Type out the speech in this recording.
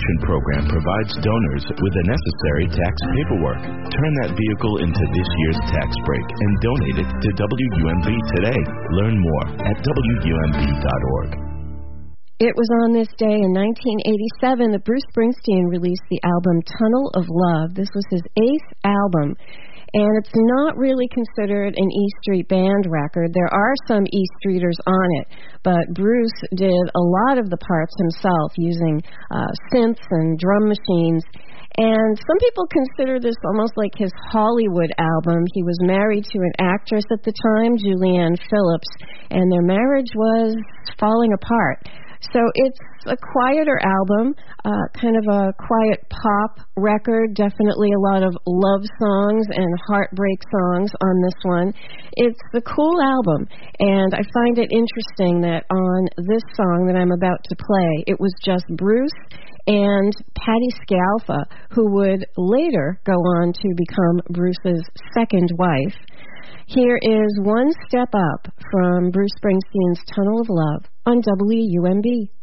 Donation Program provides donors with the necessary tax paperwork. Turn that vehicle into this year's tax break and donate it to WUMB today. Learn more at WUMB.org. It was on this day in 1987 that Bruce Springsteen released the album Tunnel of Love. This was his 8th album, and it's not really considered an E Street Band record. There are some E Streeters on it, but Bruce did a lot of the parts himself using synths and drum machines. And some people consider this almost like his Hollywood album. He was married to an actress at the time, Julianne Phillips, and their marriage was falling apart. So it's a quieter album, kind of a quiet pop record, definitely a lot of love songs and heartbreak songs on this one. It's a cool album, and I find it interesting that on this song that I'm about to play, it was just Bruce and Patti Scialfa, who would later go on to become Bruce's second wife. Here is One Step Up from Bruce Springsteen's Tunnel of Love on WUMB.